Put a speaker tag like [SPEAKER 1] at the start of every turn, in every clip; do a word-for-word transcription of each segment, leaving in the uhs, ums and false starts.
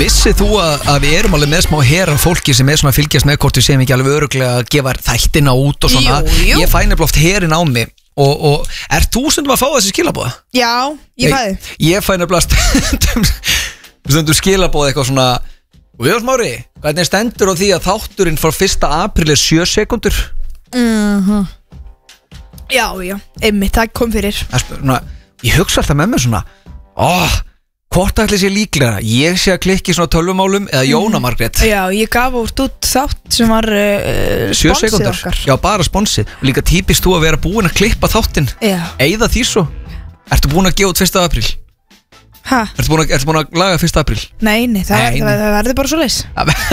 [SPEAKER 1] Vissið þú að, að við erum alveg með smá hera fólki sem er svona að fylgjast með hvort við séum ekki alveg öruglega að gefa þættina út og svona?
[SPEAKER 2] Jú, jú.
[SPEAKER 1] Ég fæ nefnilega oft herin á mig og, og er þú stundum að fá þessi skilabóða?
[SPEAKER 2] Já, ég fæði.
[SPEAKER 1] Ég, ég fæ nefnilega stundum, stundum skilabóða eitthvað svona og ég var smári, hvernig stendur á því að þátturinn frá fyrsta apríl er sjö sekundur?
[SPEAKER 2] Mhm. Já, já, einmitt, það kom fyrir.
[SPEAKER 1] Svona, ég hugsa alltaf með mér svona óh, hvort ætli sé líklega ég sé að klikki svona tölvumálum eða Jóna Margrét.
[SPEAKER 2] Já, ég gaf úr út þátt sem var uh,
[SPEAKER 1] sjö
[SPEAKER 2] sponsið
[SPEAKER 1] sekúndur.
[SPEAKER 2] okkar.
[SPEAKER 1] Já, bara sponsið. Og líka típist þú að vera búin að klippa þáttinn.
[SPEAKER 2] Já.
[SPEAKER 1] Eyða því svo. Ertu búin að gefa út fyrsta apríl?
[SPEAKER 2] Hæ?
[SPEAKER 1] Ertu búin að, ertu búin að laga fyrsta apríl?
[SPEAKER 2] Nei, nei, það,
[SPEAKER 1] Nei,
[SPEAKER 2] það,
[SPEAKER 1] nei.
[SPEAKER 2] það verður bara svo leys.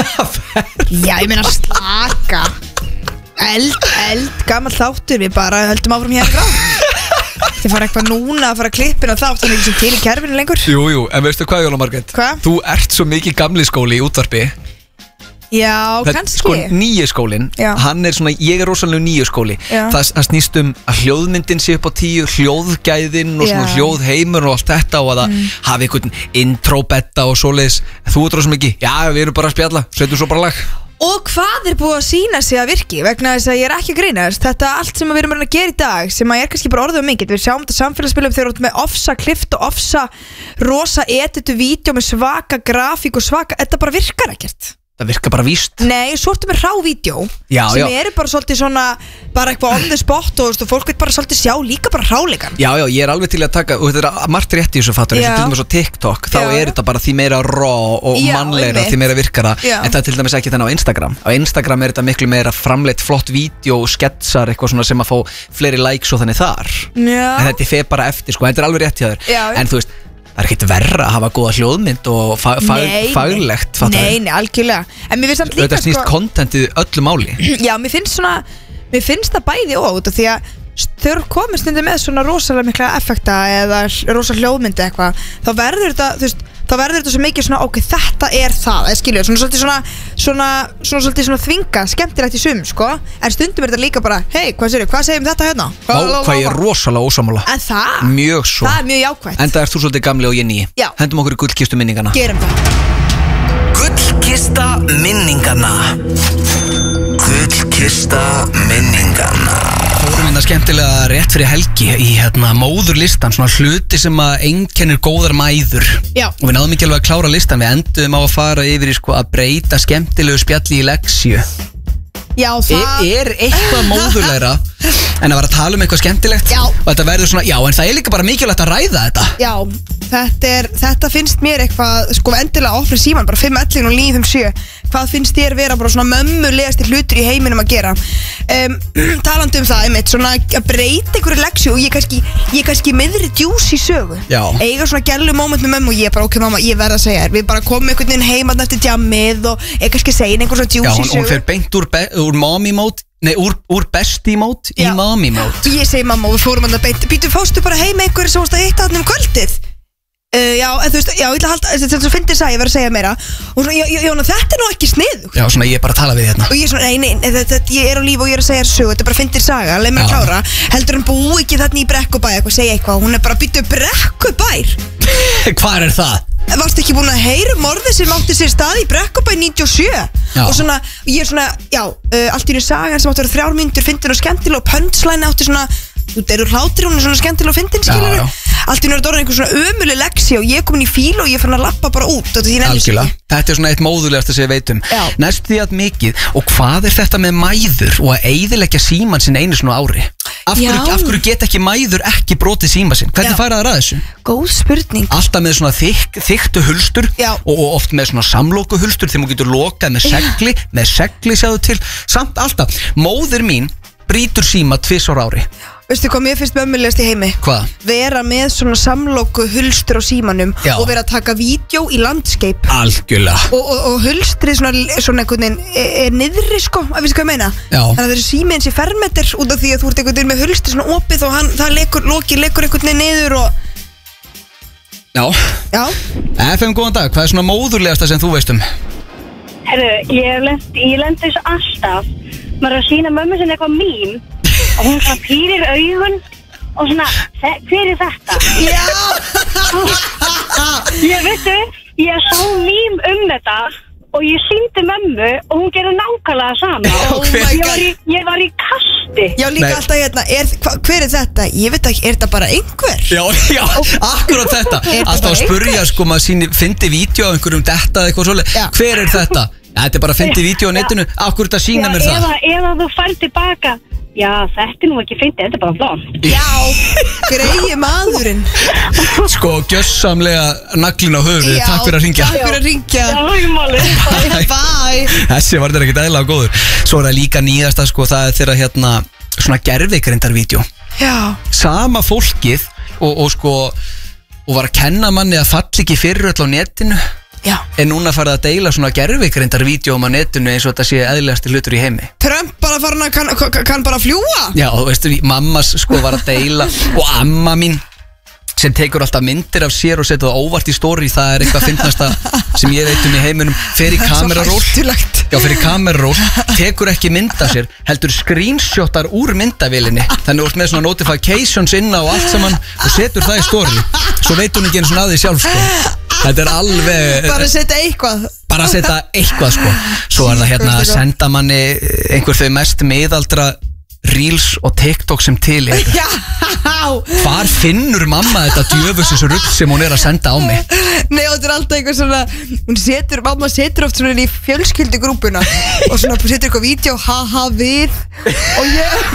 [SPEAKER 2] Já, ég meina slaka. Eld, eld, gammal þáttur, við bara höldum áfram hér gráð. Þið fara eitthvað núna að fara að klippina þátt þannig sem til í kerfinu lengur.
[SPEAKER 1] Jú, jú, en veistu hvað, Jóna Margrét?
[SPEAKER 2] Hvað?
[SPEAKER 1] Þú ert svo mikið gamli skóli í útvarpi.
[SPEAKER 2] Já,
[SPEAKER 1] Það-
[SPEAKER 2] kannski.
[SPEAKER 1] Sko, nýju skólinn,
[SPEAKER 2] Já.
[SPEAKER 1] hann er svona, ég er rosalega nýju skóli.
[SPEAKER 2] Já.
[SPEAKER 1] Það, það snýst um að hljóðmyndin sé upp á tíu, hljóðgæðin og svona
[SPEAKER 2] Já.
[SPEAKER 1] hljóðheimur og allt þetta og að það hafi einhvern intro-betta og svoleiðis. Þú ert rosa mikið, já, við erum bara að spjalla, setjum svo bara lag.
[SPEAKER 2] Og hvað er búið að sína sig að virki vegna þess að ég er ekki að grínast. Þetta allt sem við erum að gera í dag sem að er kannski bara orðið um mikið. Við sjáum þetta samfélagsspilum þegar út með ofsa klift og ofsa rosa editu vídeo með svaka grafík og svaka, þetta bara virkar ekkert.
[SPEAKER 1] Það virkar bara víst.
[SPEAKER 2] Nei, svo ertu með rávídeó
[SPEAKER 1] Já,
[SPEAKER 2] sem
[SPEAKER 1] já.
[SPEAKER 2] eru bara svolítið svona bara eitthvað on the spot og þú veist, og fólk veit bara svolítið sjá líka bara ráleikan.
[SPEAKER 1] Já, já, ég er alveg til að taka, og þetta er margt rétt í þessu fattur, eins og
[SPEAKER 2] Já.
[SPEAKER 1] til dæmis á TikTok, þá
[SPEAKER 2] Já,
[SPEAKER 1] er
[SPEAKER 2] já.
[SPEAKER 1] þetta bara því meira raw og
[SPEAKER 2] Já,
[SPEAKER 1] mannlegra,
[SPEAKER 2] einmitt.
[SPEAKER 1] því meira virkara,
[SPEAKER 2] Já.
[SPEAKER 1] en það er til dæmis ekki þannig á Instagram. Á Instagram er þetta miklu meira framleitt flott vídeo, sketsar, eitthvað svona sem að fá fleiri likes og þannig þar.
[SPEAKER 2] Já.
[SPEAKER 1] En þetta fer bara eftir, sko, þetta er alveg rétt hjá þér.
[SPEAKER 2] Já, já.
[SPEAKER 1] En þú veist, það er ekkert verra að hafa góða hljóðmynd og fa fa
[SPEAKER 2] Nei,
[SPEAKER 1] faglegt,
[SPEAKER 2] nei.
[SPEAKER 1] fattar
[SPEAKER 2] Nei, nei, algjörlega. En mér finnst samt líka
[SPEAKER 1] Þetta snýst kontentið öllu máli.
[SPEAKER 2] Já, mér finnst svona mér finnst það bæði og út af því að þau komið stundum með svona rosalega mikla effekta eða rosalega hljóðmyndi eitthvað, þá verður þetta, þú veist, þá verður þetta svo mikið svona, ok, þetta er það, eða skilju, svona svolítið svona svona, svona svolítið svona þvinga, skemmtilegt í sum, sko, en stundum er þetta líka bara, hei, hvað séu, hvað segjum þetta hérna?
[SPEAKER 1] Á, hvað ég er rosalega ósammála.
[SPEAKER 2] En það,
[SPEAKER 1] Mjög svo.
[SPEAKER 2] það er mjög jákvætt.
[SPEAKER 1] Enda ert þú svolítið gamli og ég nýi.
[SPEAKER 2] Já.
[SPEAKER 1] Hendum okkur í gullkistu minningana.
[SPEAKER 2] Gerum það.
[SPEAKER 3] Gullkista minningana. Gullkista minningana.
[SPEAKER 1] Fórum hérna skemmtilega rétt fyrir helgi í hérna móðurlistan, svona hluti sem að einkennir góðar mæður.
[SPEAKER 2] Já.
[SPEAKER 1] Og við náðum ekki alveg að klára listan, við endum á að fara yfir í sko að breyta skemmtilegu spjalli í leksju.
[SPEAKER 2] Já,
[SPEAKER 1] E
[SPEAKER 2] það
[SPEAKER 1] er eitthvað móðurlegra en að vera að tala um eitthvað skemmtilegt?
[SPEAKER 2] Já.
[SPEAKER 1] Og þetta verður svona, já, en það er líka bara mikilvægt að ræða þetta.
[SPEAKER 2] Já, þetta, er, þetta finnst mér eitthvað, sko endilega opna síman, bara fimm ellin og níu fimm sjö. Hvað finnst þér vera bara svona mömmulegasti hlutur í heiminum að gera? Um, talandi um það, einmitt, svona að breyta einhverju leksju og ég kannski, ég kannski miðri djús í sögu.
[SPEAKER 1] Já.
[SPEAKER 2] Eiga svona gælu moment með mömmu og ég bara, ok mamma, ég verð að segja þér, við bara komum einhvern veginn heimann eftir djammið og ég kannski segja einhver svona
[SPEAKER 1] Já,
[SPEAKER 2] djús í
[SPEAKER 1] hún,
[SPEAKER 2] sögu.
[SPEAKER 1] hún fer beint úr, be úr mommy mode, nei, úr, úr bestie mode í
[SPEAKER 2] Já.
[SPEAKER 1] mommy mode.
[SPEAKER 2] Ég segi mamma og við fórum hann að beint Býtu, fórstu bara heim með einhverju sem varst að hitta hann um kvöldið? Uh, já, en þú veist, já, ég ætla að halda Þetta er svo fyndið sagði, ég verð að segja meira Og svona, já, Jóna, þetta er nú ekki sniðugt
[SPEAKER 1] Já, svona ég er bara að tala við hérna.
[SPEAKER 2] Og ég er svona, nei, nei, nei þetta, ég er á lífi og ég er að segja þér sögu Þetta er bara fyndið saga, leið mér að
[SPEAKER 1] Já.
[SPEAKER 2] klára Heldur hann búi ekki þarna í Brekkubæ eitthvað, segja eitthvað Hún er bara, býtu, Brekkubær
[SPEAKER 1] Hvar er það?
[SPEAKER 2] Varstu ekki búin að heyra um morðið sem átti sér stað í Brekkubæ níutíu og sjö
[SPEAKER 1] Já.
[SPEAKER 2] Og svona, ég er svona, já, uh, allt í einu sagan sem átti að vera þrjár mínútur Fyndin og skemmtileg og punchline átti svona Þú eru hlátri, hún er svona skemmtileg og fyndin, skilur
[SPEAKER 1] já.
[SPEAKER 2] Allt í einu er þetta orðin einhver svona ömuleg leksi Og ég er komin í fíl og ég er fann að lappa bara út og því ég nenni þessu
[SPEAKER 1] Algjörlega,
[SPEAKER 2] ekki.
[SPEAKER 1] þetta er svona eitt móðulegast sem ég veit um.
[SPEAKER 2] Já.
[SPEAKER 1] Næst því að mikið. Og hvað er þetta með mæður og að eyðileggja síman sinn einu svona ári? Af hverju,
[SPEAKER 2] Já.
[SPEAKER 1] af hverju get ekki mæður ekki brotið síma sinn? Hvernig
[SPEAKER 2] Já.
[SPEAKER 1] færa það að þessu?
[SPEAKER 2] Góð spurning
[SPEAKER 1] Alltaf með svona þykk, þyktu hulstur
[SPEAKER 2] Já.
[SPEAKER 1] og, og oft með svona samloku hulstur þegar þú getur lokað með segli, með segli sjáðu til, samt alltaf. Móðir mín brýtur síma tvisvar á ári.
[SPEAKER 2] Veistu hvað mér finnst mömmulegast í heimi?
[SPEAKER 1] Hvað?
[SPEAKER 2] Vera með svona samloku hulstur á símanum
[SPEAKER 1] Já.
[SPEAKER 2] Og vera að taka vídeo í landscape
[SPEAKER 1] Algjörlega.
[SPEAKER 2] Og, og, og hulstrið svona, svona einhvern veginn er, er niðri sko, að við sko að meina
[SPEAKER 1] Já.
[SPEAKER 2] Þannig að þessi síminn sé fermeter út af því að þú ert einhvern veginn með hulstrið svona opið og hann, það lekur, lokið lekur einhvern veginn niður og
[SPEAKER 1] Já.
[SPEAKER 2] Já,
[SPEAKER 1] F M, góðan dag. Hvað er svona móðurlegasta sem þú veist um?
[SPEAKER 4] Herru, ég lendi, ég lendi þessu alltaf maður er að sína mömmu sinni eitthvað mím og hún svona pýrir augun og svona, "Þe- hver er þetta?
[SPEAKER 2] já,
[SPEAKER 4] Ég veistu, ég sá mím um þetta og ég sýndi mömmu og hún gerði nákvæmlega sama.
[SPEAKER 2] Oh my
[SPEAKER 4] ég, var
[SPEAKER 2] God.
[SPEAKER 4] í, ég var í kasti.
[SPEAKER 2] Já, líka
[SPEAKER 1] Nei.
[SPEAKER 2] alltaf hérna, er, hva, hver er þetta? Ég veit ekki, er þetta bara einhver?
[SPEAKER 1] Já, já, akkurat þetta
[SPEAKER 2] Er þetta
[SPEAKER 1] Alltaf að
[SPEAKER 2] bara
[SPEAKER 1] spurja
[SPEAKER 2] einhver?
[SPEAKER 1] sko, maður síni, fyndi vídeo af einhverjum detta eða eitthvað svoleið.
[SPEAKER 2] Já.
[SPEAKER 1] Hver er þetta? Ja, þetta er bara að fyndi vídeo á netinu. Akkur þetta sína mér það.
[SPEAKER 4] eða, eða þú fær tilbaka, já þetta er nú ekki fyndið, þetta er bara blond.
[SPEAKER 2] Já, greiði maðurinn.
[SPEAKER 1] Sko, gjössamlega naglin á höfuð.
[SPEAKER 2] Já,
[SPEAKER 1] Takk fyrir að ringja.
[SPEAKER 2] Takk fyrir að ringja.
[SPEAKER 4] Já, ekki máli.
[SPEAKER 2] Bye, bye.
[SPEAKER 1] Þessi var þetta ekkert eðlilega góður. Svo er það líka nýjasta sko, það er þeirra hérna svona gervigreindarvídeó.
[SPEAKER 2] Já.
[SPEAKER 1] Sama fólkið og, og sko og var að kenna manni að falla ekki fyrir öll á netinu.
[SPEAKER 2] Já.
[SPEAKER 1] En núna farið að deila svona gervigreindarvídeóm á netinu eins og þetta sé eðlilegasti hlutur í heimi.
[SPEAKER 2] Trump bara farin að kann, kann, kann bara fljúa.
[SPEAKER 1] Já, og veistu, mammas sko var að deila og amma mín sem tekur alltaf myndir af sér og setur það óvart í story, það er eitthvað fyndnasta sem ég veit um í heiminum, fer í kameraról.
[SPEAKER 2] hættulegt.
[SPEAKER 1] Já, fyrir kameraról, tekur ekki mynd af sér, heldur screenshotar úr myndavélinni. Þannig þú ert með svona notifications inna og allt saman og setur það í story. Svo veit hún ekki eins og að því sjálf sko. Þetta er alveg
[SPEAKER 2] Bara setja eitthvað.
[SPEAKER 1] bara að setja eitthvað sko. Svo er það hérna að senda manni einhver þau mest miðaldra Reels og TikTok sem til er.
[SPEAKER 2] Já.
[SPEAKER 1] Hvar finnur mamma þetta djöfusis rugg sem hún er að senda á mig?
[SPEAKER 2] Nei, og þetta er alltaf eitthvað svona, hún setur, mamma setur oft svona inn í fjölskyldugrúpuna og svona setur eitthvað vídeo, haha við og ég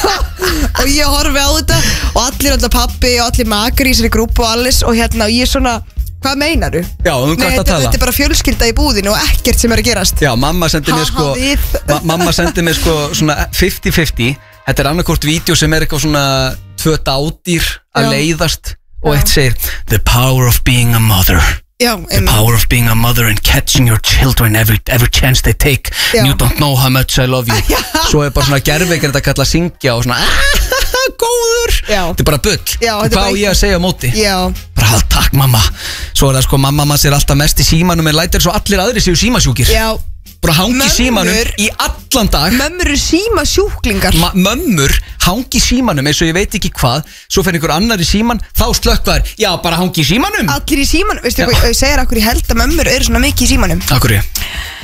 [SPEAKER 2] og ég horfi á þetta og allir alltaf pappi og allir makar í þessari grúpu og alles og hérna og ég er svona, hvað meinaru?
[SPEAKER 1] Já, um hvað
[SPEAKER 2] Nei,
[SPEAKER 1] ertu að
[SPEAKER 2] þetta,
[SPEAKER 1] tala?
[SPEAKER 2] þetta er bara fjölskylda í búðinu og ekkert sem er að gerast.
[SPEAKER 1] Já, mamma sendi mér sko
[SPEAKER 2] Haha, við.
[SPEAKER 1] ma Mamma sendi mér sko svona fifty fifty. Þetta er annarkort vídeo sem er eitthvað svona tvö dádýr að
[SPEAKER 2] Já.
[SPEAKER 1] leiðast og
[SPEAKER 2] Já.
[SPEAKER 1] eitt segir The power of being a mother.
[SPEAKER 2] Já,
[SPEAKER 1] The power of being a mother and catching your children every, every chance they take.
[SPEAKER 2] Já.
[SPEAKER 1] You don't know how much I love you. Svo er bara svona gerveikir þetta kalla að syngja og svona góður.
[SPEAKER 2] Já.
[SPEAKER 1] Þetta er bara bull.
[SPEAKER 2] Já, þetta er
[SPEAKER 1] Hvað
[SPEAKER 2] bara
[SPEAKER 1] á ég að segja á móti?
[SPEAKER 2] Já.
[SPEAKER 1] Bara hald takk mamma. Svo er það sko mamma mann sér alltaf mest í símanum en lætir svo allir aðri séu símasjúkir.
[SPEAKER 2] Já.
[SPEAKER 1] Bara hangi í
[SPEAKER 2] Mömmur-
[SPEAKER 1] símanum í allan dag.
[SPEAKER 2] Mömmur eru síma sjúklingar.
[SPEAKER 1] Ma Mömmur hangi í símanum eins og ég veit ekki hvað. Svo fyrir einhver annar í síman, þá slökkvar. Já, bara hangi í símanum.
[SPEAKER 2] Allir í símanum, veistu
[SPEAKER 1] Já.
[SPEAKER 2] hvað, ég segir akkur ég held að mömmur eru svona mikið í símanum.
[SPEAKER 1] Akkur ég.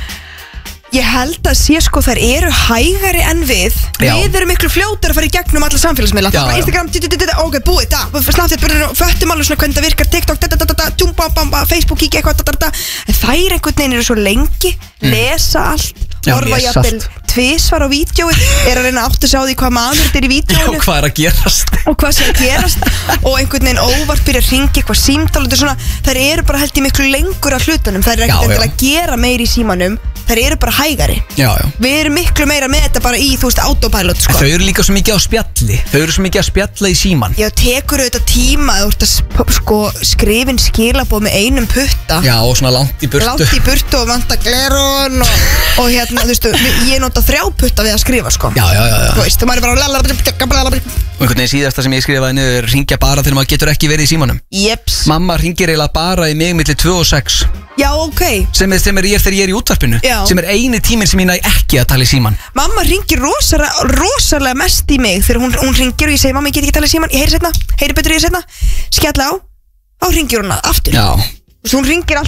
[SPEAKER 2] Ég held að sé sko þær eru hægari en við.
[SPEAKER 1] Já.
[SPEAKER 2] Við erum miklu fljótar að fara í gegnum alla samfélagsmiðla.
[SPEAKER 1] Já,
[SPEAKER 2] Það er
[SPEAKER 1] já.
[SPEAKER 2] Instagram, du- du- du- du- ok, búið, da, Snapchat, byrjum, föttum alveg svona hvernig það virkar, TikTok, da, da, da, da, da, tjúm, bam, bam, bam, Facebook, kíkja eitthvað, da, da, da. En þær einhvern veginn eru svo lengi, lesa allt,
[SPEAKER 1] Mm. Já,
[SPEAKER 2] horfa
[SPEAKER 1] lesa
[SPEAKER 2] jafnvel
[SPEAKER 1] allt.
[SPEAKER 2] tvisvar á vídeóið, er að reyna að átta sig á því hvað maður þetta er í
[SPEAKER 1] Já,
[SPEAKER 2] vídeóinu.
[SPEAKER 1] hvað er að gerast?
[SPEAKER 2] Og hvað sé að gerast og einhvern veginn óvart byrja að ringi eitthvað símtal og þetta er svona, þær eru bara held í miklu lengur af hlutunum, þær eru
[SPEAKER 1] Já,
[SPEAKER 2] ekkert
[SPEAKER 1] já.
[SPEAKER 2] endilega að gera meir í símanum, þær eru bara hægari.
[SPEAKER 1] Já, já.
[SPEAKER 2] Við erum miklu meira með þetta bara í, þú veist, autopilot sko.
[SPEAKER 1] En þau eru líka svo mikið á spjalli. Þau eru svo mikið að spjalla í síman.
[SPEAKER 2] Já, tekur auðvitað tíma að þú ert að sp- sko, skrifin skilabóð með einum putta
[SPEAKER 1] Já, og svona langt í burtu.
[SPEAKER 2] langt í burtu og vanta glerun og, og hérna, þú veist, við- ég nota þrjá putta við að skrifa sko.
[SPEAKER 1] Já, já, já, já.
[SPEAKER 2] Þú veist, þú maður er bara
[SPEAKER 1] Og einhvern veginn síðasta sem ég skrifaði niður er ringja bara þegar maður getur ekki verið í símanum.
[SPEAKER 2] Jeps.
[SPEAKER 1] Mamma ringir eiginlega bara í mig milli tvö og sex.
[SPEAKER 2] Já, ok.
[SPEAKER 1] Sem er, sem er ég þegar ég er í útvarpinu.
[SPEAKER 2] Já.
[SPEAKER 1] Sem er eini tíminn sem ég næ ekki að tala í síman.
[SPEAKER 2] Mamma ringir rosalega, rosalega mest í mig þegar hún, hún ringir og ég segi mamma ég get ekki tala í síman, ég heyri setna, heyri betur í setna skella á, þá ringir hún aftur.
[SPEAKER 1] Já.
[SPEAKER 2] Svo hún ringir alltaf